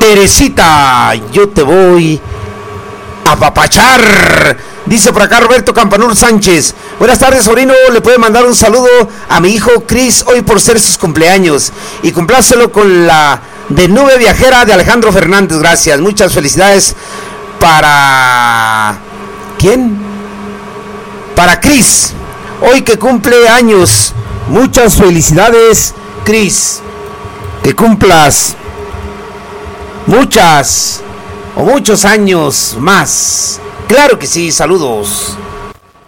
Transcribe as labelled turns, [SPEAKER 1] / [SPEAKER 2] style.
[SPEAKER 1] Teresita, yo te voy a apapachar. Dice por acá Roberto Campanur Sánchez. Buenas tardes, sobrino. Le puede mandar un saludo a mi hijo Cris hoy por ser sus cumpleaños. Y complácelo con la de Nube Viajera de Alejandro Fernández. Gracias. Muchas felicidades para... ¿quién? Para Cris. Hoy que cumple años. Muchas felicidades, Cris. Que cumplas muchas o muchos años más. Claro que sí, saludos.